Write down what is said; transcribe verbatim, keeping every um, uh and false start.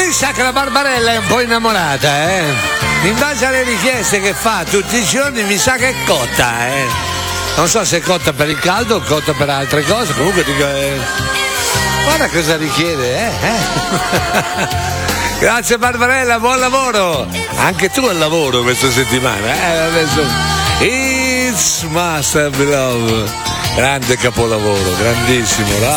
mi sa che la Barbarella è un po' innamorata, eh. In base alle richieste che fa tutti i giorni mi sa che è cotta, eh. Non so se è cotta per il caldo o cotta per altre cose, comunque dico. Eh... Guarda cosa richiede, eh. eh. Grazie Barbarella, buon lavoro. Anche tu al lavoro questa settimana, eh. Adesso. It's Must Have Love. Grande capolavoro, grandissimo.